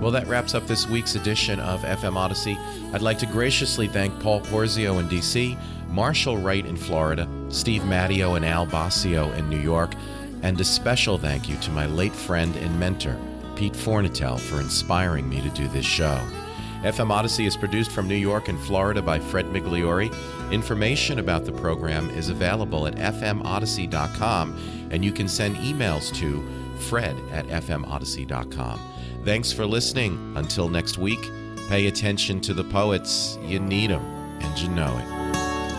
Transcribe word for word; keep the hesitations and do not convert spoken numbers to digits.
Well, that wraps up this week's edition of F M Odyssey. I'd like to graciously thank Paul Porzio in D C, Marshall Wright in Florida, Steve Matteo and Al Basio in New York, and a special thank you to my late friend and mentor, Pete Fornatel, for inspiring me to do this show. F M Odyssey is produced from New York and Florida by Fred Migliori. Information about the program is available at f m odyssey dot com, and you can send emails to fred at f m odyssey dot com. Thanks for listening. Until next week, pay attention to the poets. You need them, and you know it.